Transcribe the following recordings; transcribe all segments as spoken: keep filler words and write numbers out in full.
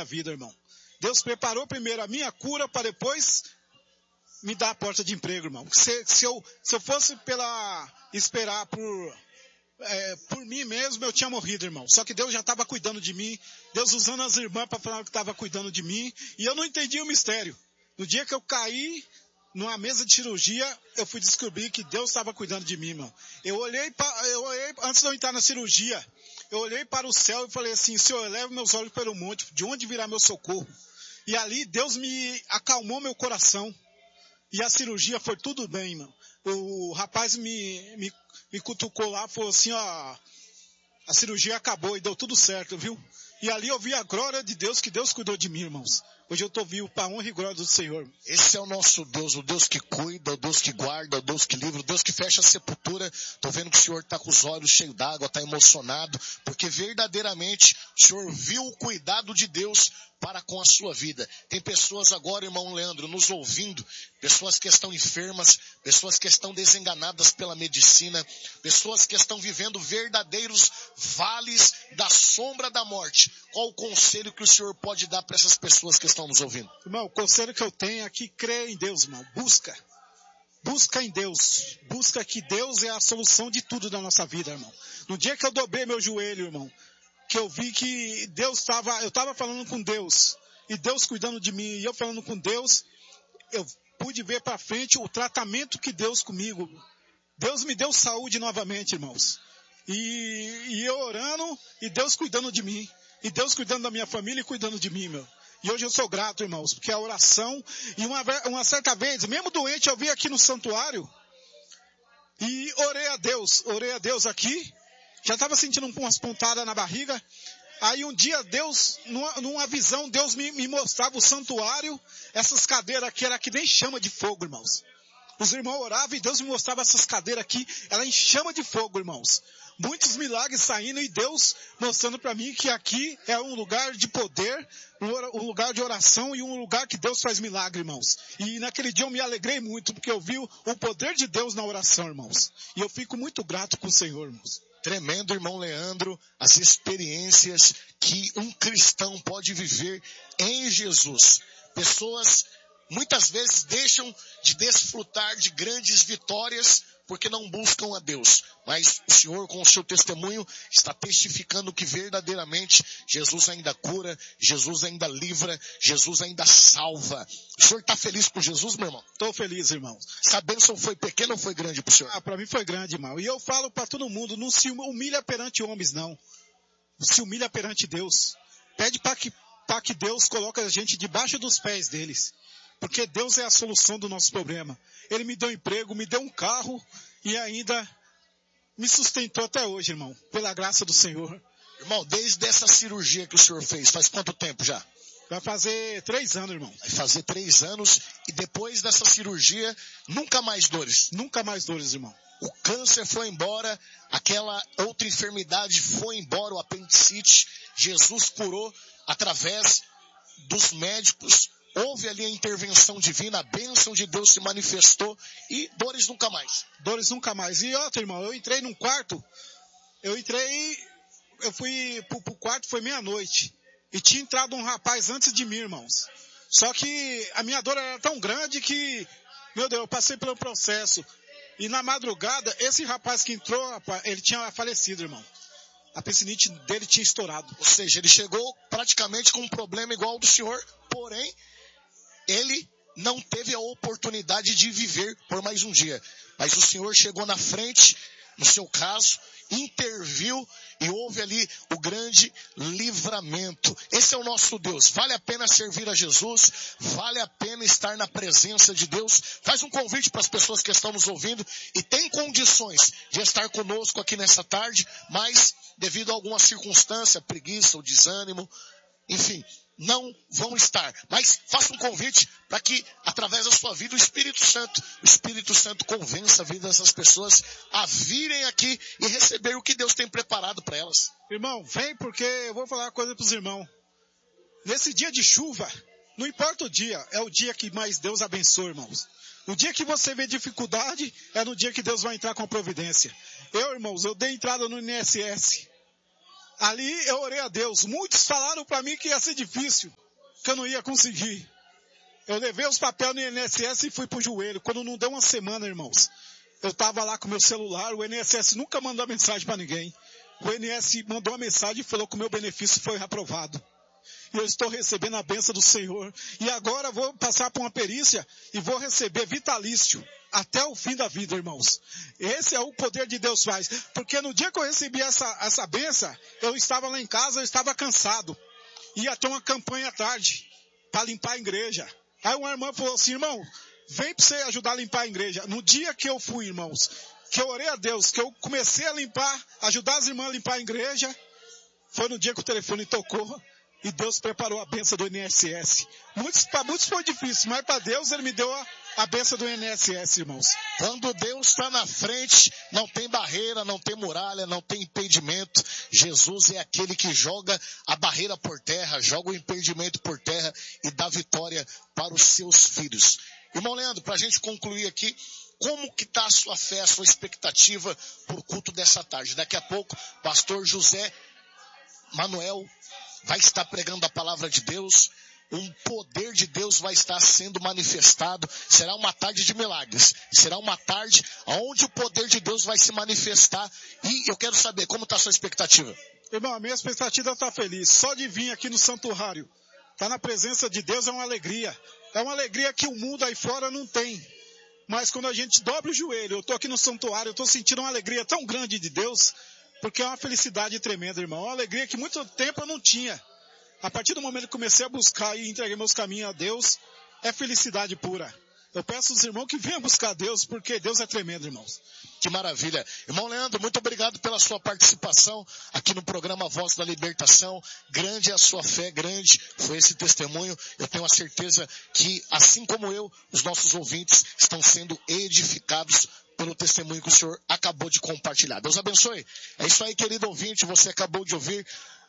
vida, irmão. Deus preparou primeiro a minha cura para depois me dar a porta de emprego, irmão. Se, se, eu, se eu fosse pela esperar por, é, por mim mesmo, eu tinha morrido, irmão. Só que Deus já estava cuidando de mim. Deus usando as irmãs para falar que estava cuidando de mim. E eu não entendi o mistério. No dia que eu caí numa mesa de cirurgia, eu fui descobrir que Deus estava cuidando de mim, irmão. Eu olhei, pra, eu olhei, antes de eu entrar na cirurgia, eu olhei para o céu e falei assim, Senhor, eleva meus olhos pelo monte, de onde virá meu socorro? E ali Deus me acalmou meu coração. E a cirurgia foi tudo bem, irmão. O rapaz me, me, me cutucou lá, falou assim, ó, a cirurgia acabou e deu tudo certo, viu? E ali eu vi a glória de Deus, que Deus cuidou de mim, irmãos. Hoje eu estou vivo para a honra e glória do Senhor. Esse é o nosso Deus, o Deus que cuida, o Deus que guarda, o Deus que livra, o Deus que fecha a sepultura. Estou vendo que o Senhor está com os olhos cheios d'água, está emocionado, porque verdadeiramente o Senhor viu o cuidado de Deus para com a sua vida. Tem pessoas agora, irmão Leandro, nos ouvindo, pessoas que estão enfermas, pessoas que estão desenganadas pela medicina, pessoas que estão vivendo verdadeiros vales da sombra da morte. Qual o conselho que o Senhor pode dar para essas pessoas que estão nos ouvindo? Irmão, o conselho que eu tenho é que crê em Deus, irmão. Busca. Busca em Deus. Busca que Deus é a solução de tudo da nossa vida, irmão. No dia que eu dobrei meu joelho, irmão, que eu vi que Deus estava, eu estava falando com Deus, e Deus cuidando de mim, e eu falando com Deus, eu pude ver para frente o tratamento que Deus comigo. Deus me deu saúde novamente, irmãos. E, e eu orando, e Deus cuidando de mim. E Deus cuidando da minha família e cuidando de mim, meu. E hoje eu sou grato, irmãos, porque a oração, e uma, uma certa vez, mesmo doente, eu vim aqui no santuário, e orei a Deus, orei a Deus aqui, já estava sentindo umas pontadas na barriga. Aí um dia Deus, numa, numa visão, Deus me, me mostrava o santuário, essas cadeiras aqui, era que nem chama de fogo, irmãos. Os irmãos oravam e Deus me mostrava essas cadeiras aqui, ela em chama de fogo, irmãos. Muitos milagres saindo e Deus mostrando para mim que aqui é um lugar de poder, um lugar de oração e um lugar que Deus faz milagre, irmãos. E naquele dia eu me alegrei muito, porque eu vi o poder de Deus na oração, irmãos. E eu fico muito grato com o Senhor, irmãos. Tremendo, irmão Leandro, as experiências que um cristão pode viver em Jesus. Pessoas muitas vezes deixam de desfrutar de grandes vitórias porque não buscam a Deus. Mas o Senhor, com o seu testemunho, está testificando que verdadeiramente Jesus ainda cura, Jesus ainda livra, Jesus ainda salva. O Senhor está feliz com Jesus, meu irmão? Estou feliz, irmão. Essa bênção foi pequena ou foi grande para o Senhor? Ah, para mim foi grande, irmão. E eu falo para todo mundo, não se humilha perante homens, não. Se humilha perante Deus. Pede para que, para que Deus coloque a gente debaixo dos pés deles. Porque Deus é a solução do nosso problema. Ele me deu emprego, me deu um carro e ainda me sustentou até hoje, irmão. Pela graça do Senhor. Irmão, desde essa cirurgia que o senhor fez, faz quanto tempo já? Vai fazer três anos, irmão. Vai fazer três anos e depois dessa cirurgia, nunca mais dores? Nunca mais dores, irmão. O câncer foi embora, aquela outra enfermidade foi embora, o apendicite. Jesus curou através dos médicos. Houve ali a intervenção divina, a bênção de Deus se manifestou e dores nunca mais. Dores nunca mais. E outra, irmão, eu entrei num quarto, eu entrei, eu fui pro, pro quarto, foi meia-noite. E tinha entrado um rapaz antes de mim, irmãos. Só que a minha dor era tão grande que, meu Deus, eu passei pelo processo. E na madrugada, esse rapaz que entrou, rapaz, ele tinha falecido, irmão. A pecinite dele tinha estourado. Ou seja, ele chegou praticamente com um problema igual ao do senhor, porém, ele não teve a oportunidade de viver por mais um dia. Mas o Senhor chegou na frente, no seu caso, interviu e houve ali o grande livramento. Esse é o nosso Deus. Vale a pena servir a Jesus, vale a pena estar na presença de Deus. Faz um convite para as pessoas que estão nos ouvindo e tem condições de estar conosco aqui nessa tarde, mas devido a alguma circunstância, preguiça ou desânimo, enfim, não vão estar. Mas faça um convite para que, através da sua vida, o Espírito Santo, o Espírito Santo convença a vida dessas pessoas a virem aqui e receber o que Deus tem preparado para elas. Irmão, vem, porque eu vou falar uma coisa para os irmãos. Nesse dia de chuva, não importa o dia, é o dia que mais Deus abençoa, irmãos. O dia que você vê dificuldade, é no dia que Deus vai entrar com a providência. Eu, irmãos, eu dei entrada no I N S S. Ali eu orei a Deus. Muitos falaram para mim que ia ser difícil, que eu não ia conseguir. Eu levei os papéis no I N S S e fui pro joelho. Quando não deu uma semana, irmãos, eu estava lá com meu celular, o I N S S nunca mandou mensagem para ninguém. O I N S S mandou uma mensagem e falou que o meu benefício foi aprovado. E eu estou recebendo a bênção do Senhor. E agora vou passar por uma perícia e vou receber vitalício até o fim da vida, irmãos. Esse é o poder de Deus faz. Porque no dia que eu recebi essa, essa bênção, eu estava lá em casa, eu estava cansado. Ia ter uma campanha à tarde para limpar a igreja. Aí uma irmã falou assim, irmão, vem para você ajudar a limpar a igreja. No dia que eu fui, irmãos, que eu orei a Deus, que eu comecei a limpar, ajudar as irmãs a limpar a igreja, foi no dia que o telefone tocou. E Deus preparou a bênção do I N S S. Muitos, para muitos foi difícil, mas para Deus Ele me deu a, a bênção do I N S S, irmãos. Quando Deus está na frente, não tem barreira, não tem muralha, não tem impedimento. Jesus é aquele que joga a barreira por terra, joga o impedimento por terra e dá vitória para os seus filhos. Irmão Leandro, para a gente concluir aqui, como que está a sua fé, a sua expectativa por culto dessa tarde? Daqui a pouco, pastor José Manuel vai estar pregando a palavra de Deus, um poder de Deus vai estar sendo manifestado, será uma tarde de milagres, será uma tarde onde o poder de Deus vai se manifestar, e eu quero saber, como está a sua expectativa? Irmão, a minha expectativa está feliz, só de vir aqui no santuário, estar na presença de Deus é uma alegria, é uma alegria que o mundo aí fora não tem, mas quando a gente dobra o joelho, eu estou aqui no santuário, eu estou sentindo uma alegria tão grande de Deus, porque é uma felicidade tremenda, irmão. Uma alegria que muito tempo eu não tinha. A partir do momento que comecei a buscar e entreguei meus caminhos a Deus, é felicidade pura. Eu peço aos irmãos que venham buscar Deus, porque Deus é tremendo, irmãos. Que maravilha. Irmão Leandro, muito obrigado pela sua participação aqui no programa Voz da Libertação. Grande é a sua fé, grande foi esse testemunho. Eu tenho a certeza que, assim como eu, os nossos ouvintes estão sendo edificados pelo testemunho que o senhor acabou de compartilhar. Deus abençoe. É isso aí, querido ouvinte, você acabou de ouvir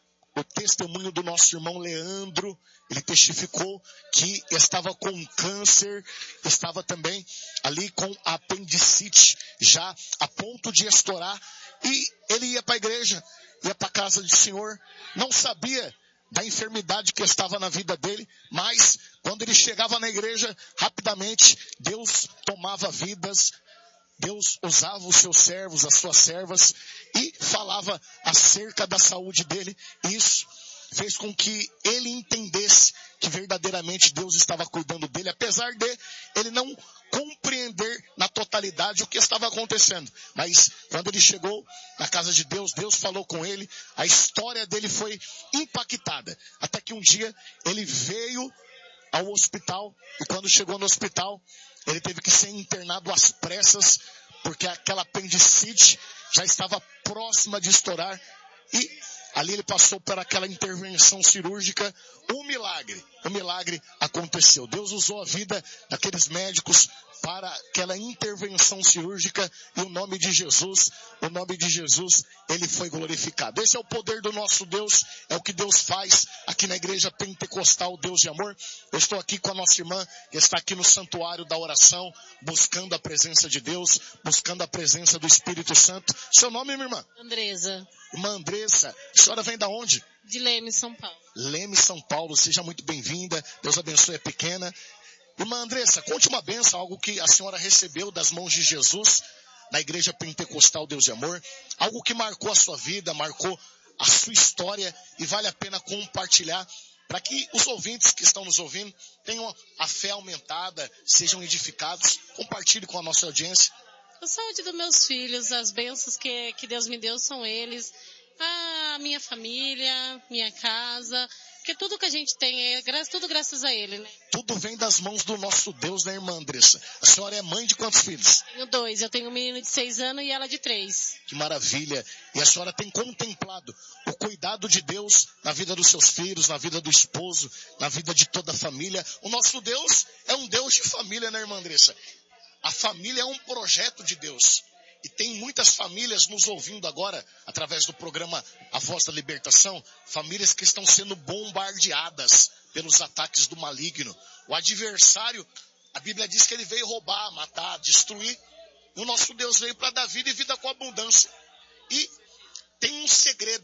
o testemunho do nosso irmão Leandro. Ele testificou que estava com câncer, estava também ali com apendicite, já a ponto de estourar, e ele ia para a igreja, ia para a casa do Senhor, não sabia da enfermidade que estava na vida dele, mas quando ele chegava na igreja, rapidamente Deus tomava vidas, Deus usava os seus servos, as suas servas, e falava acerca da saúde dele. Isso fez com que ele entendesse que verdadeiramente Deus estava cuidando dele, apesar de ele não compreender na totalidade o que estava acontecendo. Mas quando ele chegou na casa de Deus, Deus falou com ele, a história dele foi impactada. Até que um dia ele veio ao hospital, e quando chegou no hospital, ele teve que ser internado às pressas, porque aquela apendicite já estava próxima de estourar, e ali ele passou por aquela intervenção cirúrgica. Um milagre, um milagre aconteceu. Deus usou a vida daqueles médicos para aquela intervenção cirúrgica, e o nome de Jesus, o nome de Jesus, ele foi glorificado. Esse é o poder do nosso Deus, é o que Deus faz aqui na Igreja Pentecostal Deus de Amor. Eu estou aqui com a nossa irmã, que está aqui no santuário da oração, buscando a presença de Deus, buscando a presença do Espírito Santo. Seu nome, minha irmã? Andresa. Irmã Andressa, a senhora vem da onde? De Leme, São Paulo. Leme, São Paulo, seja muito bem-vinda, Deus abençoe a pequena. Irmã Andressa, conte uma bênção, algo que a senhora recebeu das mãos de Jesus na Igreja Pentecostal Deus de Amor, algo que marcou a sua vida, marcou a sua história e vale a pena compartilhar para que os ouvintes que estão nos ouvindo tenham a fé aumentada, sejam edificados. Compartilhe com a nossa audiência. A saúde dos meus filhos, as bênçãos que, que Deus me deu são eles, a minha família, minha casa, porque tudo que a gente tem é gra- tudo graças a Ele, né? Tudo vem das mãos do nosso Deus, né, irmã Andressa? A senhora é mãe de quantos filhos? Tenho dois, eu tenho um menino de seis anos e ela de três. Que maravilha! E a senhora tem contemplado o cuidado de Deus na vida dos seus filhos, na vida do esposo, na vida de toda a família. O nosso Deus é um Deus de família, né, irmã Andressa? A família é um projeto de Deus. E tem muitas famílias nos ouvindo agora, através do programa A Voz da Libertação, famílias que estão sendo bombardeadas pelos ataques do maligno. O adversário, a Bíblia diz que ele veio roubar, matar, destruir. E o nosso Deus veio para dar vida e vida com abundância. E tem um segredo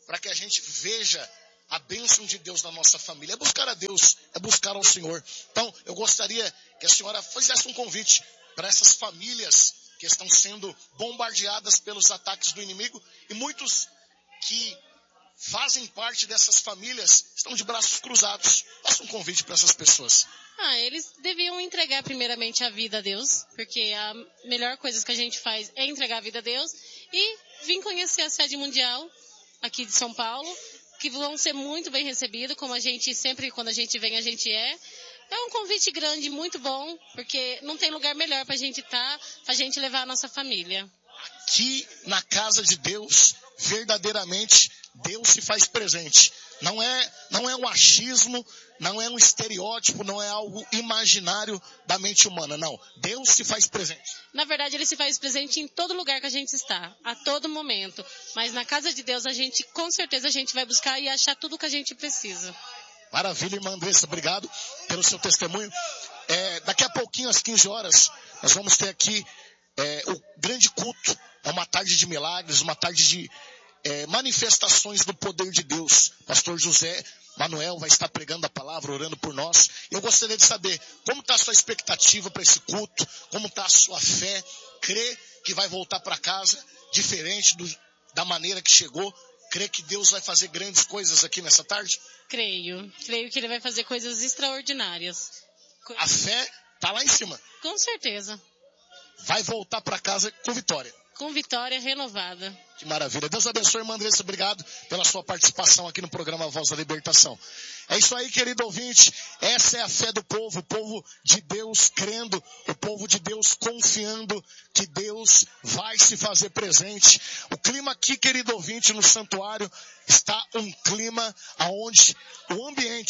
para que a gente veja a bênção de Deus na nossa família. É buscar a Deus, é buscar ao Senhor. Então, eu gostaria que a senhora fizesse um convite para essas famílias que estão sendo bombardeadas pelos ataques do inimigo, e muitos que fazem parte dessas famílias estão de braços cruzados. Faça um convite para essas pessoas. Ah, eles deviam entregar primeiramente a vida a Deus, porque a melhor coisa que a gente faz é entregar a vida a Deus, e vir conhecer a sede mundial aqui de São Paulo, que vão ser muito bem recebidos, como a gente sempre, quando a gente vem, a gente é. É um convite grande, muito bom, porque não tem lugar melhor para a gente estar, para a gente levar a nossa família. Aqui na casa de Deus, verdadeiramente, Deus se faz presente. Não é, não é um achismo, não é um estereótipo, não é algo imaginário da mente humana, não. Deus se faz presente. Na verdade, Ele se faz presente em todo lugar que a gente está, a todo momento. Mas na casa de Deus, a gente, com certeza, a gente vai buscar e achar tudo o que a gente precisa. Maravilha, irmã Andressa, obrigado pelo seu testemunho. É, daqui a pouquinho, às quinze horas, nós vamos ter aqui é, o grande culto. É uma tarde de milagres, uma tarde de é, manifestações do poder de Deus. Pastor José Manuel vai estar pregando a palavra, orando por nós. Eu gostaria de saber como está a sua expectativa para esse culto, como está a sua fé. Crê que vai voltar para casa diferente do, da maneira que chegou? Crê que Deus vai fazer grandes coisas aqui nessa tarde? Creio. Creio que Ele vai fazer coisas extraordinárias. A fé está lá em cima. Com certeza. Vai voltar para casa com vitória. Com vitória renovada. Que maravilha. Deus abençoe, irmã Andressa. Obrigado pela sua participação aqui no programa Voz da Libertação. É isso aí, querido ouvinte. Essa é a fé do povo. O povo de Deus crendo. O povo de Deus confiando que Deus vai se fazer presente. O clima aqui, querido ouvinte, no santuário, está um clima onde o ambiente